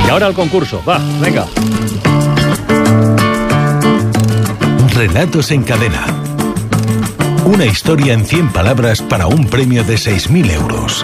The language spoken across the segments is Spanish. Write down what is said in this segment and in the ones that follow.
Y ahora el concurso. Va, venga. Relatos en cadena. Una historia en 100 palabras para un premio de 6.000 euros.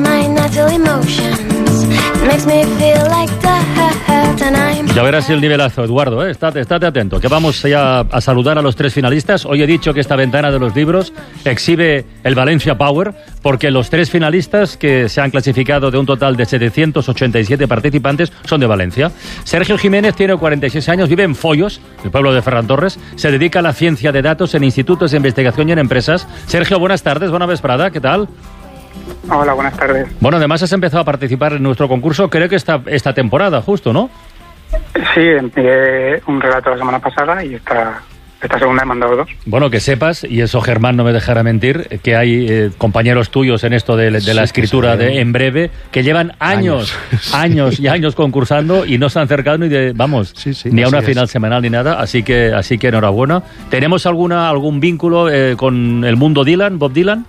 Ya verás el nivelazo, Eduardo, ¿eh? Estate atento, que vamos ya a saludar a los 3 finalistas. Hoy he dicho que esta ventana de los libros exhibe el Valencia Power, porque los 3 finalistas que se han clasificado de un total de 787 participantes son de Valencia. Sergio Jiménez tiene 46 años, vive en Follos, el pueblo de Ferran Torres, se dedica a la ciencia de datos en institutos de investigación y en empresas. Sergio, buenas tardes, buena vesprada, ¿qué tal? Hola, buenas tardes. Bueno, además has empezado a participar en nuestro concurso, creo que esta temporada, justo, ¿no? Sí, envié un relato la semana pasada y esta segunda he mandado 2. Bueno, que sepas, y eso Germán no me dejará mentir, que hay compañeros tuyos en esto de la escritura de En Breve, que llevan años y años concursando y no se han acercado ni a una final semanal ni nada, así que enhorabuena. ¿Tenemos algún vínculo con el mundo Dylan, Bob Dylan?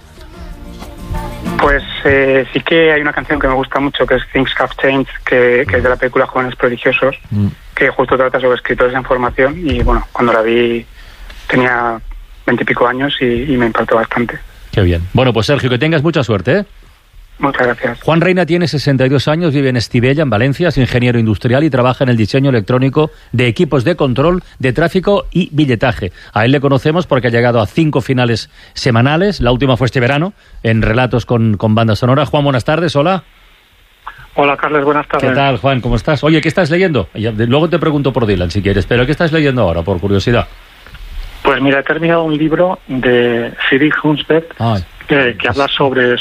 Pues sí que hay una canción que me gusta mucho, que es Things Have Changed, que es de la película Jóvenes Prodigiosos, que justo trata sobre escritores en formación, y bueno, cuando la vi tenía 20 y pico años y me impactó bastante. Qué bien. Bueno, pues Sergio, que tengas mucha suerte, ¿eh? Muchas gracias. Juan Reina tiene 62 años, vive en Estivella, en Valencia, es ingeniero industrial y trabaja en el diseño electrónico de equipos de control de tráfico y billetaje. A él le conocemos porque ha llegado a 5 finales semanales, la última fue este verano, en Relatos con banda sonora. Juan, buenas tardes, hola. Hola, Carles, buenas tardes. ¿Qué tal, Juan? ¿Cómo estás? Oye, ¿qué estás leyendo? Luego te pregunto por Dylan, si quieres, pero ¿qué estás leyendo ahora, por curiosidad? Pues mira, he terminado un libro de Cyril Hunsberg que habla sobre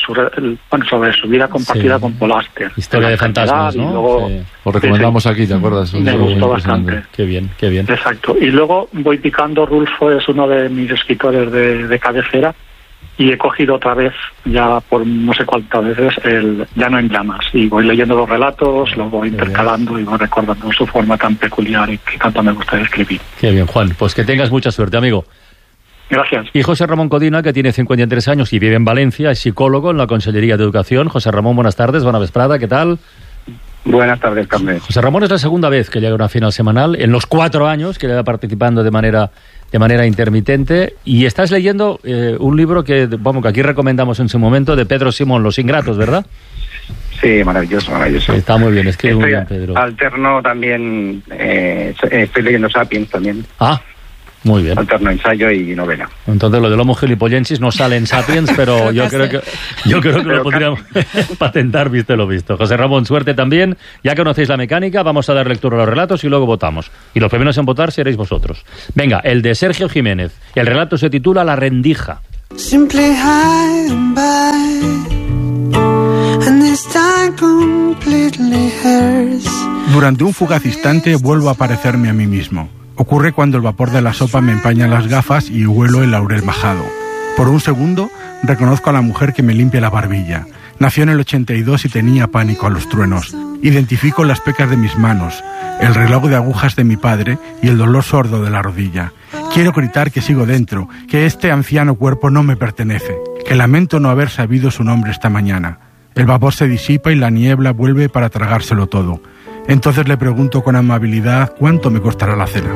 su vida compartida con Paul Auster. Historia de fantasmas, ¿no? Luego, lo recomendamos aquí, ¿te acuerdas? Me gustó bastante. Qué bien. Exacto. Y luego voy picando, Rulfo es uno de mis escritores de cabecera, y he cogido otra vez, ya por no sé cuántas veces, el Llano en Llamas. Y voy leyendo los relatos, los voy intercalando y voy recordando su forma tan peculiar y que tanto me gusta escribir. Qué bien, Juan. Pues que tengas mucha suerte, amigo. Gracias. Y José Ramón Codina, que tiene 53 años y vive en Valencia, es psicólogo en la Consellería de Educación. José Ramón, buenas tardes, buena vesprada, ¿qué tal? Buenas tardes, Carmen. José Ramón es la segunda vez que llega a una final semanal, en los 4 años que le va participando de manera intermitente, y estás leyendo un libro que aquí recomendamos en su momento, de Pedro Simón, Los Ingratos, ¿verdad? Sí, maravilloso. Está muy bien, escribe muy bien, Pedro. Alterno también, estoy leyendo Sapiens también. Ah, muy bien. Alterno ensayo y novela. Entonces lo del Homo gilipollensis no sale en Sapiens, pero yo creo que lo podríamos patentar, viste lo visto. José Ramón, suerte también. Ya conocéis la mecánica, vamos a dar lectura a los relatos y luego votamos. Y los primeros en votar seréis vosotros. Venga, el de Sergio Jiménez. El relato se titula La rendija. Simply high and by, and this time completely hers. Durante un fugaz instante vuelvo a parecerme a mí mismo. Ocurre cuando el vapor de la sopa me empaña las gafas y huelo el laurel majado. Por un segundo reconozco a la mujer que me limpia la barbilla. Nació en el 82 y tenía pánico a los truenos. Identifico las pecas de mis manos, el reloj de agujas de mi padre y el dolor sordo de la rodilla. Quiero gritar que sigo dentro, que este anciano cuerpo no me pertenece, que lamento no haber sabido su nombre esta mañana. El vapor se disipa y la niebla vuelve para tragárselo todo. Entonces le pregunto con amabilidad cuánto me costará la cena.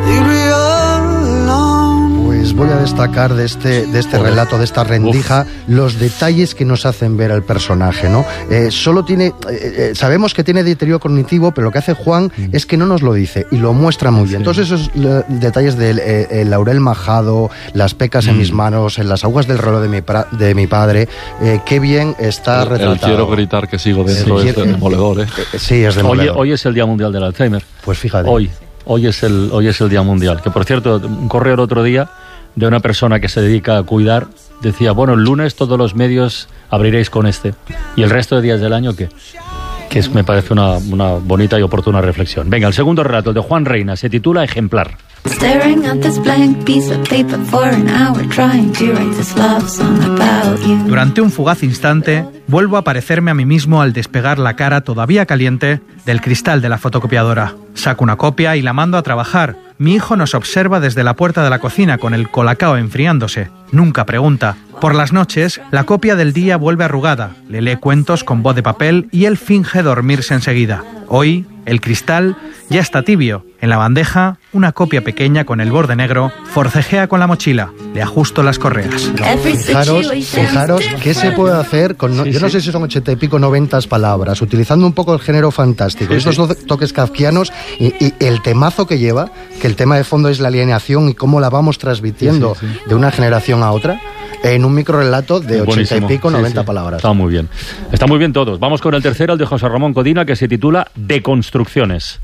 Pues voy a destacar de este relato, de esta rendija, los detalles que nos hacen ver al personaje, ¿no? Solo tiene, sabemos que tiene deterioro cognitivo, pero lo que hace Juan es que no nos lo dice y lo muestra muy bien. Entonces esos detalles del laurel majado, las pecas en mis manos, en las agujas del reloj de mi padre, qué bien está retratado. Quiero gritar que sigo dentro, es demoledor, ¿eh? Sí, es demoledor. Hoy es el Día Mundial del Alzheimer. Pues fíjate. Hoy es el Día Mundial. Que por cierto, un correo el otro día de una persona que se dedica a cuidar, decía, bueno, el lunes todos los medios abriréis con este. ¿Y el resto de días del año qué? Me parece una bonita y oportuna reflexión. Venga, el segundo relato, el de Juan Reina, se titula Ejemplar. Durante un fugaz instante, vuelvo a parecerme a mí mismo al despegar la cara todavía caliente del cristal de la fotocopiadora. Saco una copia y la mando a trabajar. Mi hijo nos observa desde la puerta de la cocina con el colacao enfriándose. Nunca pregunta. Por las noches, la copia del día vuelve arrugada. Le lee cuentos con voz de papel y él finge dormirse enseguida. Hoy El cristal ya está tibio. En la bandeja, una copia pequeña con el borde negro forcejea con la mochila. Le ajusto las correas. Fijaros qué se puede hacer con... yo no sé si son 80 y pico, 90 palabras, utilizando un poco el género fantástico, estos toques kafkianos y el temazo que lleva, que el tema de fondo es la alienación y cómo la vamos transmitiendo de una generación a otra, en un microrelato de 80 buenísimo. Y pico, 90 palabras. Está muy bien. Está muy bien todos. Vamos con el tercero, el de José Ramón Codina, que se titula Deconstrucciones.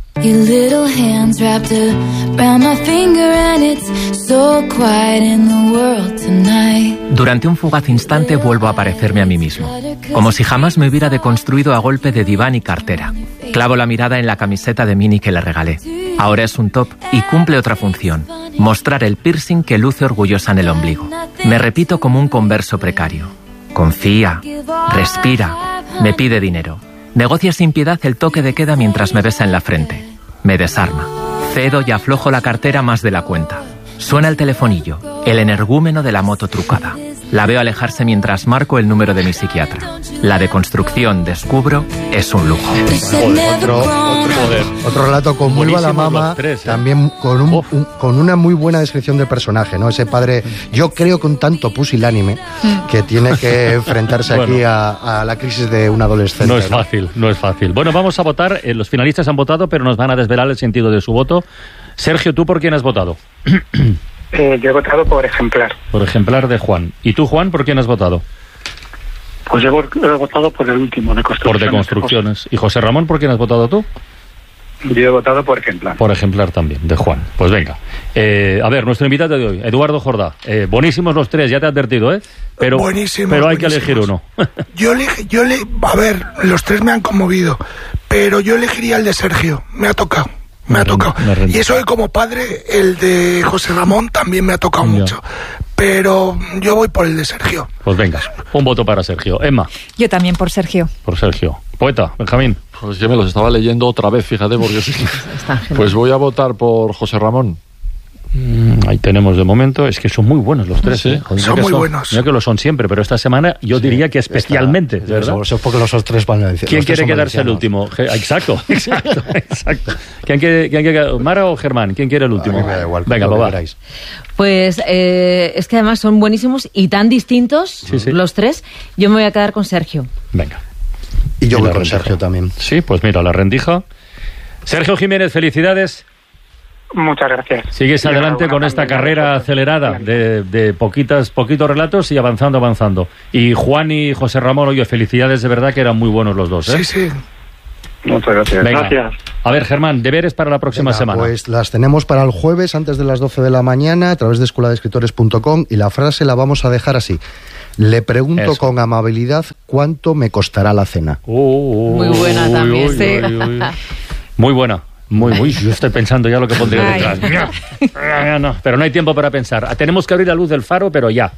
Durante un fugaz instante vuelvo a parecerme a mí mismo, como si jamás me hubiera deconstruido a golpe de diván y cartera. Clavo la mirada en la camiseta de mini que le regalé. Ahora es un top y cumple otra función: mostrar el piercing que luce orgullosa en el ombligo. Me repito como un converso precario: confía, respira, me pide dinero. Negocia sin piedad el toque de queda mientras me besa en la frente. Me desarma. Cedo y aflojo la cartera más de la cuenta. Suena el telefonillo, el energúmeno de la moto trucada. La veo alejarse mientras marco el número de mi psiquiatra. La deconstrucción, descubro, es un lujo. Otro relato con muy mala mama, también con una muy buena descripción del personaje, ¿no? Ese padre, yo creo que un tanto pusilánime, que tiene que enfrentarse aquí a la crisis de un adolescente. No es fácil, no es fácil. Bueno, vamos a votar. Los finalistas han votado, pero nos van a desvelar el sentido de su voto. Sergio, ¿tú por quién has votado? Yo he votado por Ejemplar. Por Ejemplar de Juan. ¿Y tú, Juan, por quién has votado? Pues yo he votado por el último, Deconstrucciones. Por Deconstrucciones. ¿Y José Ramón, por quién has votado tú? Yo he votado por Ejemplar. Por Ejemplar también, de Juan. Pues venga. A ver, nuestro invitado de hoy, Eduardo Jordá. Buenísimos los tres, ya te he advertido, ¿eh? Pero hay que elegir uno. A ver, los tres me han conmovido, pero yo elegiría el de Sergio. Me ha tocado. Y eso que como padre, el de José Ramón también me ha tocado mucho. Pero yo voy por el de Sergio. Pues venga, un voto para Sergio. Emma. Yo también por Sergio. Por Sergio. Poeta, Benjamín. Pues yo me los estaba leyendo otra vez, fíjate, porque sí. Pues voy a votar por José Ramón. Ahí tenemos de momento. Es que son muy buenos los tres. Sí. Son muy buenos. Mira que lo son siempre, pero esta semana yo diría que especialmente. ¿Verdad? Eso es porque los tres van a decir. ¿Quién quiere quedarse el último? Exacto. ¿Quién quiere, Mara o Germán? ¿Quién quiere el último? Da igual, venga, papá. Pues es que además son buenísimos y tan distintos los tres. Yo me voy a quedar con Sergio. Venga. Y yo voy con Sergio también. Sí, pues mira, la rendija. Sergio Jiménez, felicidades. Muchas gracias. Sigues adelante con esta carrera acelerada de poquitos relatos y avanzando. Y Juan y José Ramón, oye, felicidades, de verdad que eran muy buenos los dos, ¿eh? Sí. Muchas gracias. Venga. Gracias. A ver, Germán, deberes para la próxima semana. Pues las tenemos para el jueves antes de las 12 de la mañana a través de escueladescritores.com y la frase la vamos a dejar así. Le pregunto con amabilidad cuánto me costará la cena. Muy buena también, sí. Muy buena. Muy, yo estoy pensando ya lo que pondría detrás. No, pero no hay tiempo para pensar. Tenemos que abrir la luz del faro, pero ya.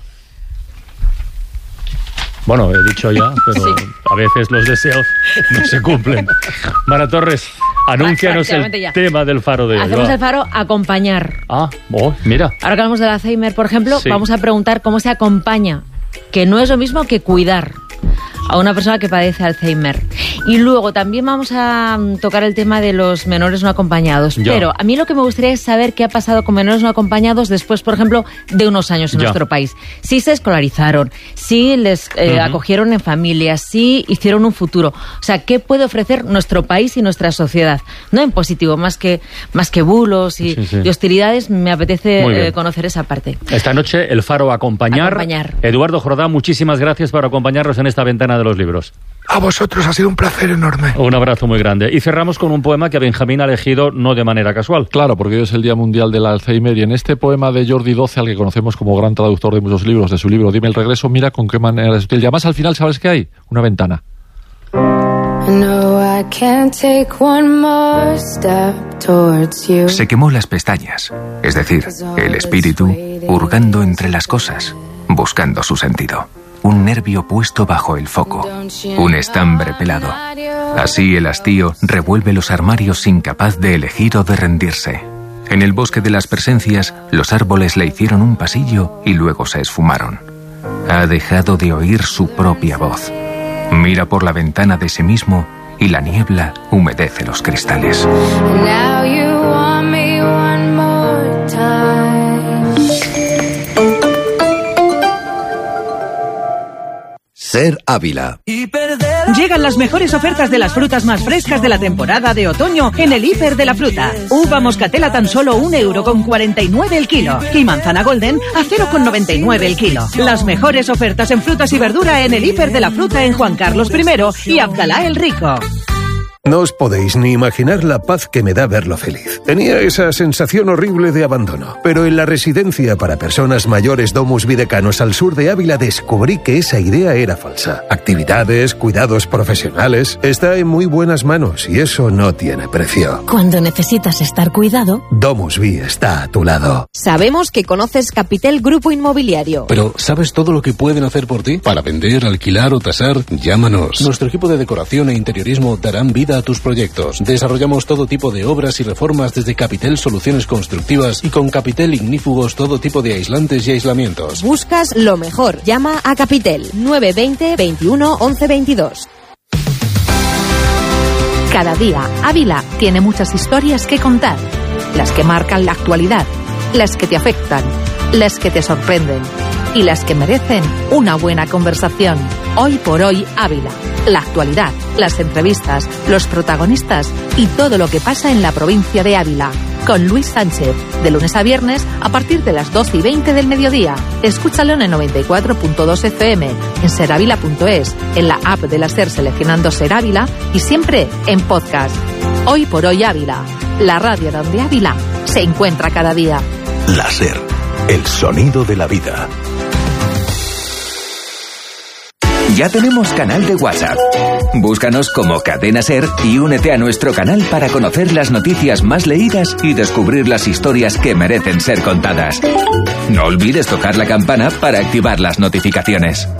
Bueno, he dicho ya, pero a veces los deseos no se cumplen. Mara Torres, anúncianos el tema del faro de hoy. Hacemos el faro acompañar. Mira. Ahora que hablamos del Alzheimer, por ejemplo, vamos a preguntar cómo se acompaña, que no es lo mismo que cuidar a una persona que padece Alzheimer. Y luego también vamos a tocar el tema de los menores no acompañados. Pero a mí lo que me gustaría es saber qué ha pasado con menores no acompañados después, por ejemplo, de unos años en nuestro país. Si se escolarizaron, si les acogieron en familias, si hicieron un futuro. O sea, ¿qué puede ofrecer nuestro país y nuestra sociedad? No en positivo, más que bulos y hostilidades. Me apetece conocer esa parte. Esta noche el faro acompañar. Eduardo Jordá, muchísimas gracias por acompañarnos en esta ventana de los libros. A vosotros, ha sido un placer enorme. Un abrazo muy grande. Y cerramos con un poema que Benjamín ha elegido no de manera casual. Claro, porque hoy es el Día Mundial del Alzheimer y en este poema de Jordi Doce, al que conocemos como gran traductor de muchos libros, de su libro Dime el regreso, mira con qué manera es útil. Y además al final, ¿sabes qué hay? Una ventana. Se quemó las pestañas, es decir, el espíritu hurgando entre las cosas, buscando su sentido. Un nervio puesto bajo el foco, un estambre pelado. Así el hastío revuelve los armarios incapaz de elegir o de rendirse. En el bosque de las presencias, los árboles le hicieron un pasillo y luego se esfumaron. Ha dejado de oír su propia voz. Mira por la ventana de sí mismo y la niebla humedece los cristales. Ser Ávila. Llegan las mejores ofertas de las frutas más frescas de la temporada de otoño en el Hiper de la Fruta. Uva moscatela tan solo €1,49 el kilo. Y manzana golden a €0,99 el kilo. Las mejores ofertas en frutas y verdura en el Hiper de la Fruta en Juan Carlos I y Abdalá el Rico. No os podéis ni imaginar la paz que me da verlo feliz. Tenía esa sensación horrible de abandono, pero en la residencia para personas mayores Domus Videcanos al sur de Ávila descubrí que esa idea era falsa. Actividades, cuidados profesionales, está en muy buenas manos y eso no tiene precio. Cuando necesitas estar cuidado, Domus Vi está a tu lado. Sabemos que conoces Capitel Grupo Inmobiliario. Pero ¿sabes todo lo que pueden hacer por ti? Para vender, alquilar o tasar, llámanos. Nuestro equipo de decoración e interiorismo darán vida a tus proyectos. Desarrollamos todo tipo de obras y reformas desde Capitel Soluciones Constructivas y con Capitel Ignífugos todo tipo de aislantes y aislamientos. Buscas lo mejor. Llama a Capitel 920 21 11 22. Cada día, Ávila tiene muchas historias que contar. Las que marcan la actualidad, las que te afectan, las que te sorprenden y las que merecen una buena conversación. Hoy por hoy, Ávila. La actualidad, las entrevistas, los protagonistas y todo lo que pasa en la provincia de Ávila. Con Luis Sánchez, de lunes a viernes a partir de las 12:20 del mediodía. Escúchalo en el 94.2 FM, en seravila.es, en la app de la SER seleccionando Ser Ávila y siempre en podcast. Hoy por hoy Ávila, la radio donde Ávila se encuentra cada día. La SER, el sonido de la vida. Ya tenemos canal de WhatsApp. Búscanos como Cadena Ser y únete a nuestro canal para conocer las noticias más leídas y descubrir las historias que merecen ser contadas. No olvides tocar la campana para activar las notificaciones.